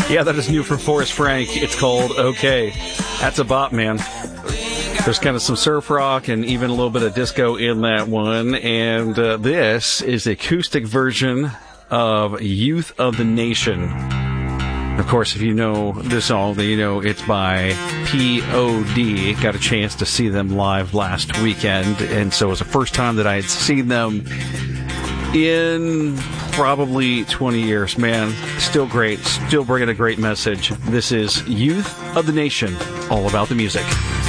Yeah, that is new from Forrest Frank. It's called Okay. That's a bop, man. There's kind of some surf rock and even a little bit of disco in that one. And this is the acoustic version of Youth of the Nation. Of course, if you know this song, then you know it's by P.O.D. Got a chance to see them live last weekend. And so it was the first time that I had seen them in probably 20 years. Man, still great. Still bringing a great message. This is Youth of the Nation, all about the music.